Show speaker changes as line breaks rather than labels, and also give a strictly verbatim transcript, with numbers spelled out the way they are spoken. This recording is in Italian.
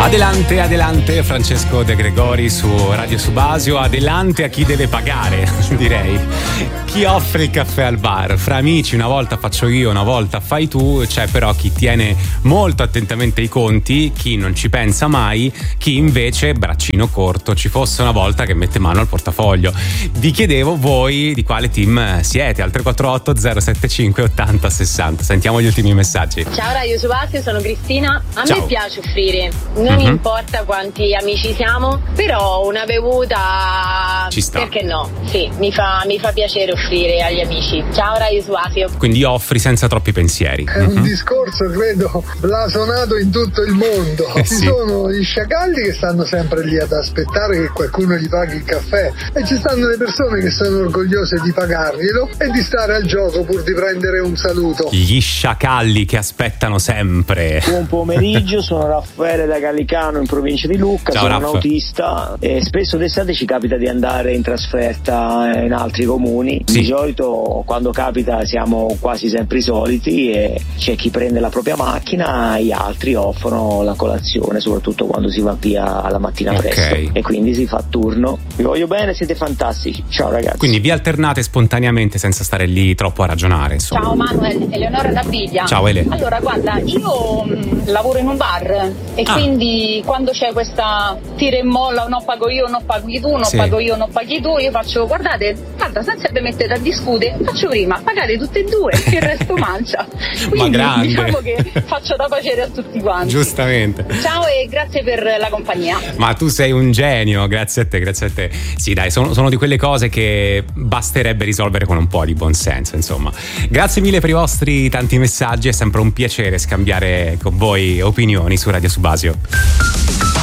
Adelante, adelante Francesco De Gregori su Radio Subasio, adelante a chi deve pagare, direi. Chi offre il caffè al bar? Fra amici una volta faccio io, una volta fai tu, c'è però chi tiene molto attentamente i conti, chi non ci pensa mai, chi invece, braccino corto, ci fosse una volta che mette mano al portafoglio. Vi chiedevo voi di quale team siete, al tre quattro otto zero sette cinque ottanta sessanta. Sentiamo gli ultimi messaggi.
Ciao Radio Subasio, sono Cristina. A
Ciao.
me piace offrire, non
Mm-hmm.
importa quanti amici siamo, però una bevuta
ci sta.
Perché no? Sì, mi fa, mi fa piacere offrire agli amici. Ciao Radio Subasio.
Quindi offri senza troppi pensieri.
È un mm-hmm. discorso credo blasonato in tutto il mondo.
Eh,
ci
sì.
sono gli sciacalli che stanno sempre lì ad aspettare che qualcuno gli paghi il caffè, e ci stanno le persone che sono orgogliose di pagarglielo e di stare al gioco pur di prendere un saluto.
Gli sciacalli che aspettano sempre.
Buon pomeriggio, sono Raffaele da Gallicano in provincia di Lucca.
Ciao,
sono
Raff.
un autista e spesso d'estate ci capita di andare in trasferta in altri comuni.
Sì.
Di solito quando capita siamo quasi sempre i soliti e c'è chi prende la propria macchina, gli altri offrono la colazione, soprattutto quando si va via la mattina
Ok.
presto, e quindi si fa turno. Vi voglio bene, siete fantastici, ciao ragazzi.
Quindi vi alternate spontaneamente senza stare lì troppo a ragionare, insomma.
Ciao Manuel, Eleonora da Biglia.
Ciao Ele.
Allora guarda, io mh, lavoro in un bar e
Ah.
quindi quando c'è questa tira e molla, no pago io, no paghi tu, no
Sì.
pago io, no paghi tu, io faccio, guardate, guarda, senza vi mettete a discutere, faccio prima, pagate tutte e due, il resto mancia. Quindi
grande.
diciamo che faccio da piacere a tutti quanti.
Giustamente.
Ciao e grazie per la compagnia.
Ma tu sei un genio, grazie a te, grazie a te. Sì, dai, sono, sono di quelle cose che basterebbe risolvere con un po' di buonsenso, insomma. Grazie mille per i vostri tanti messaggi, è sempre un piacere scambiare con voi opinioni su Radio Subasio.